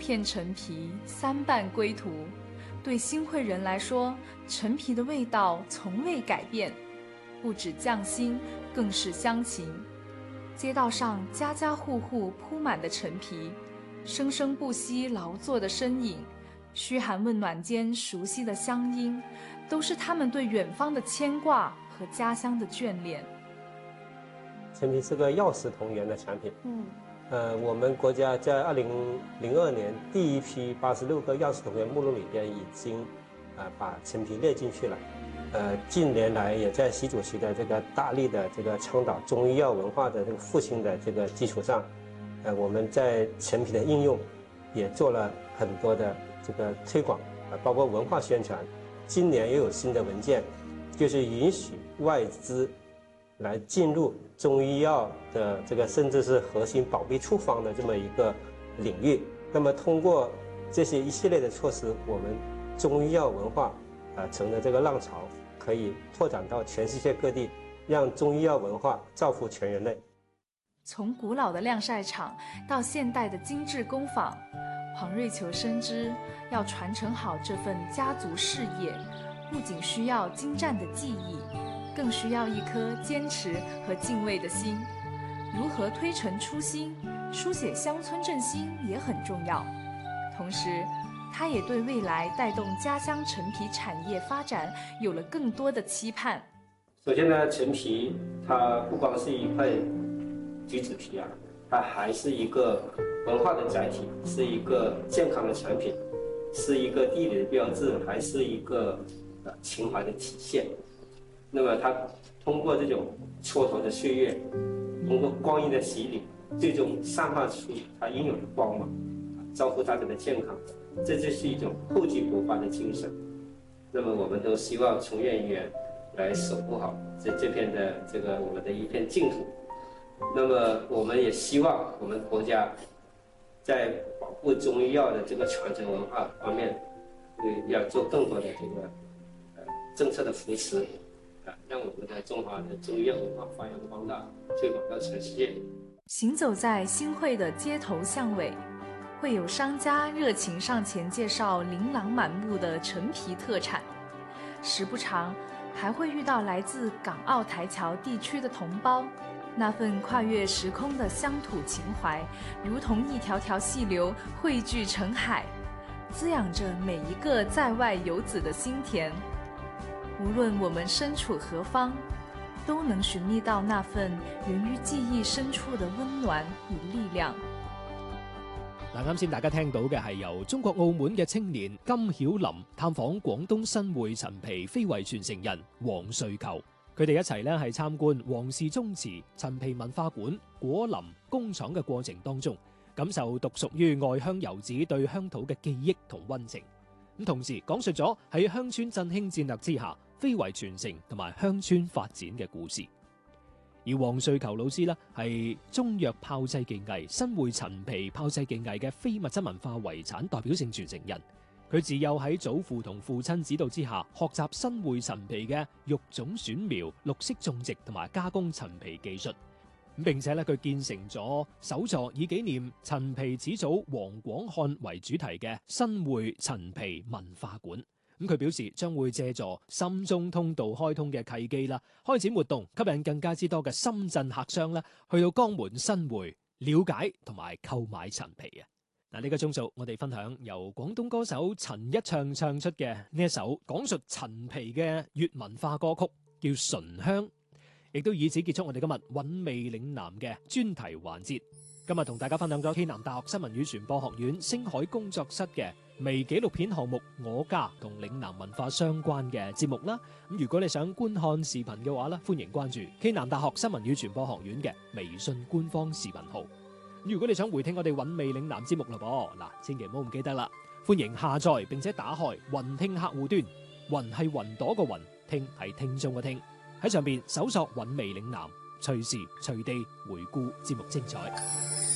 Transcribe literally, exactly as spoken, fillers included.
片陈皮，三瓣归途。对新会人来说，陈皮的味道从未改变，不止匠心，更是乡情。街道上家家户户铺满的陈皮，生生不息劳作的身影，嘘寒问暖间熟悉的乡音，都是他们对远方的牵挂和家乡的眷恋。 陈皮是个药食同源的产品。 嗯， 呃，我们国家在二零零二年第一批八十六个药食同源目录里边已经，呃，把陈皮列进去了。呃，近年来也在习主席的这个大力的这个倡导中医药文化的这个复兴的这个基础上，呃，我们在陈皮的应用也做了很多的这个推广，呃，包括文化宣传。今年又有新的文件，就是允许外资来进入中医药的这个甚至是核心保密处方的这么一个领域。那么通过这些一系列的措施，我们中医药文化呃乘着这个浪潮，可以拓展到全世界各地，让中医药文化造福全人类。 从古老的晾晒场到现代的精致工坊，黄瑞求深知，要传承好这份家族事业，不仅需要精湛的技艺，更需要一颗坚持和敬畏的心。如何推陈出新，书写乡村振兴也很重要。同时，他也对未来带动家乡陈皮产业发展有了更多的期盼。 首先呢，陈皮它不光是一块橘子皮啊，它还是一个文化的载体，是一个健康的产品，是一个地理的标志，还是一个呃情怀的体现。那么它通过这种蹉跎的岁月，通过光阴的洗礼，最终散发出它应有的光芒，造福大家的健康，这就是一种厚积薄发的精神。那么我们都希望从远远来守护好这这片的这个我们的一片净土。那么我们也希望我们国家在保护中医药的这个传承文化方面，呃，要做更多的这个呃政策的扶持。啊，让我们的中华的中医药文化发扬光大，推广到全世界。 行走在新会的街头巷尾，会有商家热情上前介绍琳琅满目的陈皮特产，时不常还会遇到来自港澳台侨地区的同胞，那份跨越时空的乡土情怀，如同一条条细流汇聚成海，滋养着每一个在外游子的心田。无论我们身处何方，都能寻觅到那份源於記憶深處的溫暖與力量。 嗱，啱先大家聽到嘅係由中國澳門嘅青年金曉林探訪廣東新會陳皮非遺傳承人黃瑞求，佢哋一齊咧係參觀黃氏宗祠陳皮文化館果林工廠嘅過程當中，感受獨屬於外鄉遊子對鄉土嘅記憶同溫情。咁同時講述咗喺鄉村振興戰略之下非遺傳承同埋鄉村發展嘅故事。而黃瑞求老師呢，係中藥炮製技藝新會陳皮炮製技藝嘅非物質文化遺產代表性傳承人。佢自幼喺祖父同父親指導之下，學習新會陳皮嘅育種選苗、綠色種植同埋加工陳皮技術。並且咧，佢建成咗首座以紀念陳皮始祖黃廣漢為主題嘅新會陳皮文化館。咁佢表示將會借助深中通道開通嘅契機啦，開展活動，吸引更加之多嘅深圳客商啦，去到江門新會了解同埋購買陳皮啊！嗱，呢個鐘數我哋分享由廣東歌手陳一唱唱出嘅呢一首講述陳皮嘅粵文化歌曲，叫《醇香》。亦都以此結束我哋今日韻味嶺南嘅專題環節。今日同大家分享咗暨南大學新聞與傳播學院星海工作室嘅微紀錄片項目《我家》同嶺南文化相關嘅節目啦。咁如果你想觀看視頻嘅話咧，歡迎關注暨南大學新聞與傳播學院嘅微信官方視頻號。如果你想回聽我哋韻味嶺南節目嘞噃，嗱，千祈唔好唔記得啦，歡迎下載並且打開雲聽客戶端，雲係雲朵個雲，聽係聽眾嘅聽。喺上邊搜索韻味嶺南，隨時隨地回顧節目精彩。